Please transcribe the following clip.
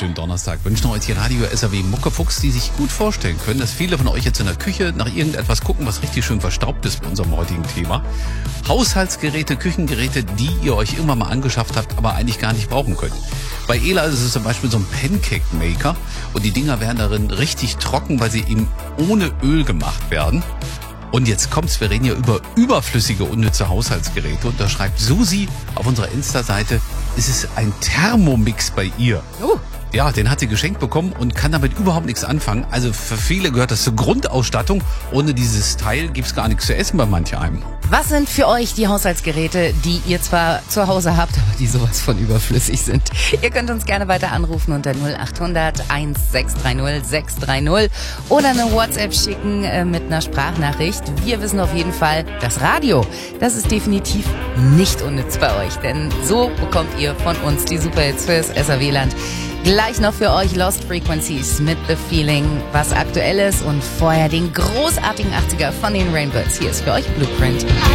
wunderschönen Donnerstag wünschen euch die Radio SAW Muckefuchs, die sich gut vorstellen können, dass viele von euch jetzt in der Küche nach irgendetwas gucken, was richtig schön verstaubt ist bei unserem heutigen Thema. Haushaltsgeräte, Küchengeräte, die ihr euch irgendwann mal angeschafft habt, aber eigentlich gar nicht brauchen könnt. Bei Ela ist es zum Beispiel so ein Pancake-Maker und die Dinger werden darin richtig trocken, weil sie eben ohne Öl gemacht werden. Und jetzt kommt's, wir reden ja über überflüssige, unnütze Haushaltsgeräte. Und da schreibt Susi auf unserer Insta-Seite, es ist ein Thermomix bei ihr. Ja, den hat sie geschenkt bekommen und kann damit überhaupt nichts anfangen. Also für viele gehört das zur Grundausstattung. Ohne dieses Teil gibt's gar nichts zu essen bei manch einem. Was sind für euch die Haushaltsgeräte, die ihr zwar zu Hause habt, aber die sowas von überflüssig sind? Ihr könnt uns gerne weiter anrufen unter 0800 1630 630 oder eine WhatsApp schicken mit einer Sprachnachricht. Wir wissen auf jeden Fall, das Radio, das ist definitiv nicht unnütz bei euch, denn so bekommt ihr von uns die Superhits fürs SAW-Land. Gleich noch für euch Lost Frequencies mit The Feeling, was aktuell ist, und vorher den großartigen 80er von den Rainbirds. Hier ist für euch Blueprint.